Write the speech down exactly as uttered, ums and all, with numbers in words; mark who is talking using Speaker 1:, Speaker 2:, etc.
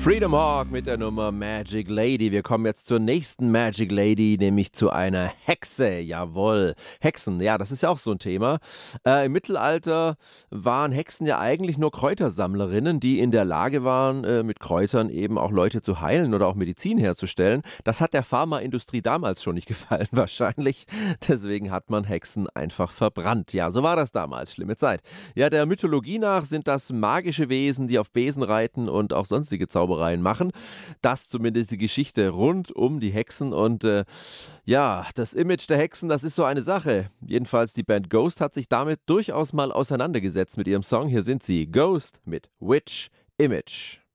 Speaker 1: Freedom Hawk mit der Nummer Magic Lady. Wir kommen jetzt zur nächsten Magic Lady, nämlich zu einer Hexe. Jawohl, Hexen, ja, das ist ja auch so ein Thema. Äh, Im Mittelalter waren Hexen ja eigentlich nur Kräutersammlerinnen, die in der Lage waren, äh, mit Kräutern eben auch Leute zu heilen oder auch Medizin herzustellen. Das hat der Pharmaindustrie damals schon nicht gefallen, wahrscheinlich. Deswegen hat man Hexen einfach verbrannt. Ja, so war das damals. Schlimme Zeit. Ja, der Mythologie nach sind das magische Wesen, die auf Besen reiten und auch sonstige Zaubereien machen. Das zumindest die Geschichte rund um die Hexen und äh, ja, das Image der Hexen, das ist so eine Sache. Jedenfalls die Band Ghost hat sich damit durchaus mal auseinandergesetzt mit ihrem Song. Hier sind sie, Ghost mit Witch Image.